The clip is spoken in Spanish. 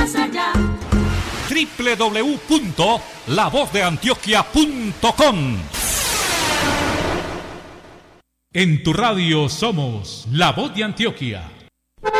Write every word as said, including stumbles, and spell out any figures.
más allá. doble u doble u doble u punto la voz de antioquia punto com. En tu radio somos La Voz de Antioquia.